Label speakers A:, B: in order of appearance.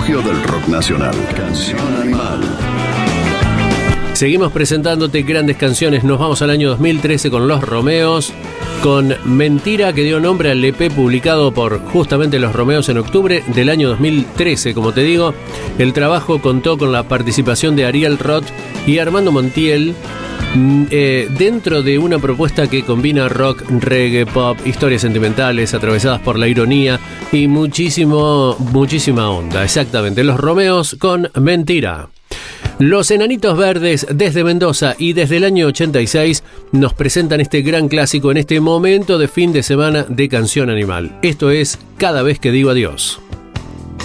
A: refugio del rock nacional. Canción Animal.
B: Seguimos presentándote grandes canciones. Nos vamos al año 2013 con Los Romeos, con Mentira, que dio nombre al EP publicado por justamente Los Romeos en octubre del año 2013. Como te digo, el trabajo contó con la participación de Ariel Roth y Armando Montiel, dentro de una propuesta que combina rock, reggae, pop, historias sentimentales atravesadas por la ironía y muchísima onda. Exactamente, Los Romeos con Mentira. Los Enanitos Verdes desde Mendoza y desde el año 86 nos presentan este gran clásico en este momento de fin de semana de Canción Animal. Esto es Cada vez que digo adiós.